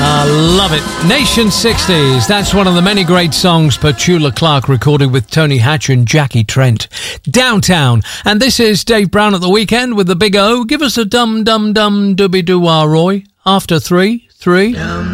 Love it. Nation 60s. That's one of the many great songs Petula Clark recorded with Tony Hatch and Jackie Trent. Downtown. And this is Dave Brown at the Weekend with the Big O. Give us a dum dum dum dooby doo Roy. After 3.